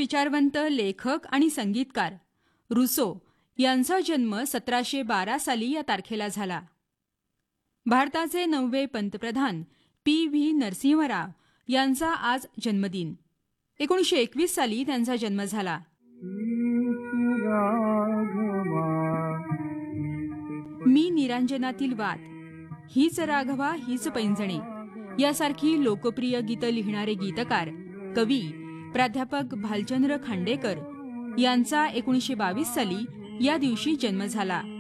विचारवंत लेखक आणि संगीतकार रुसो यांचा जन्म 1712 साली या तारखेला झाला. भारताचे 9वे पंतप्रधान पी.व्ही. नरसिंहराव यांचा आज जन्मदिन. 1921 साली त्यांचा जन्म झाला. मी निरांजनातील वात, हीच राघवा हीच पैंजणे यासारखी लोकप्रिय गीतं लिहिणारे गीतकार कवी प्राध्यापक भालचंद्र खांडेकर यांचा 1922 साली या दिवशी जन्म झाला.